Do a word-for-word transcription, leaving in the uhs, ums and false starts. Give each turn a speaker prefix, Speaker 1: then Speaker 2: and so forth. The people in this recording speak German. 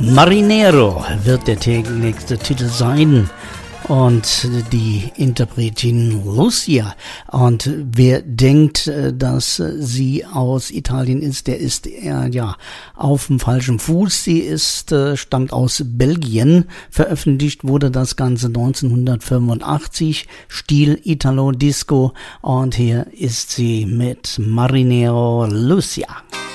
Speaker 1: Marinero wird der nächste Titel sein. Und die Interpretin Lucia. Und wer denkt, dass sie aus Italien ist, der ist eher, ja, auf dem falschen Fuß. Sie ist, stammt aus Belgien. Veröffentlicht wurde das Ganze neunzehnhundertfünfundachtzig. Stil Italo Disco. Und hier ist sie mit Marinero Lucia.